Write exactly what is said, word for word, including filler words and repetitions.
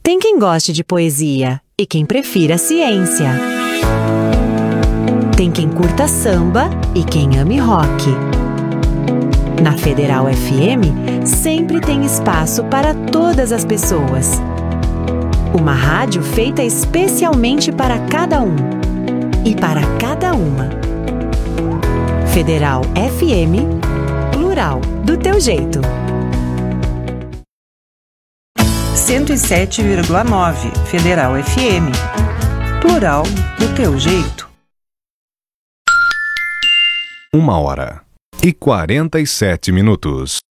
Tem quem goste de poesia e quem prefira ciência. Tem quem curta samba e quem ame rock. Na Federal F M, sempre tem espaço para todas as pessoas. Uma rádio feita especialmente para cada um e para cada uma. Federal F M, plural, do teu jeito. cento e sete vírgula nove Federal F M, plural, do teu jeito. Uma hora e quarenta e sete minutos.